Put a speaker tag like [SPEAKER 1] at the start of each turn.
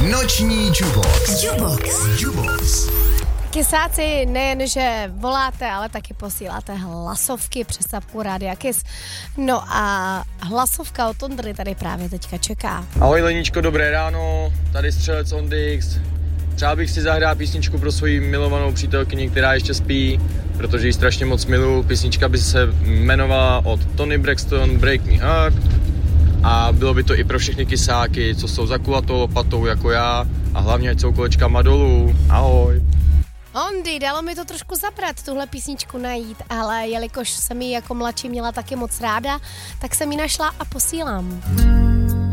[SPEAKER 1] Noční Jubox.
[SPEAKER 2] Kysáci nejenže voláte, ale taky posíláte hlasovky přes apku Rádia Kiss. No a hlasovka od Ondry tady právě teďka čeká.
[SPEAKER 3] Ahoj Leničko, dobré ráno, tady střelec Ondix. Přál bych si zahrát písničku pro svoji milovanou přítelkyni, která ještě spí, protože ji strašně moc miluju. Písnička by se jmenovala od Tony Braxton Break Me Heart a bylo by to i pro všechny kysáky, co jsou za kulatou lopatou jako já a hlavně ať jsou kolečkama dolů. Ahoj.
[SPEAKER 2] Ondy, dalo mi to trošku zabrat tuhle písničku najít, ale jelikož jsem ji jako mladší měla taky moc ráda, tak jsem ji našla a posílám.